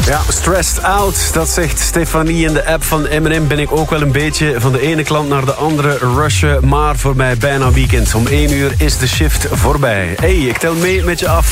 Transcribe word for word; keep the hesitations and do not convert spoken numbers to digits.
Ja, stressed out, dat zegt Stefanie in de app van Eminem. Ben ik ook wel een beetje van de ene klant naar de andere rushen. Maar voor mij bijna weekend. Om één uur is de shift voorbij. Hey, ik tel mee met je af.